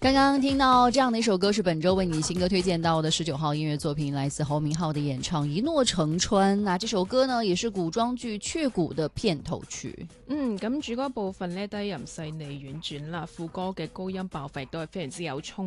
刚刚听到这样的一首歌，是本周为你新歌推荐到的19号音乐作品，来自侯明昊的演唱《一诺成川》。那這首歌呢，也是古裝劇《雀谷》的片頭曲。 咁主歌部分呢，低吟細膩婉轉啦，副歌嘅高音爆發亦都係非常之有衝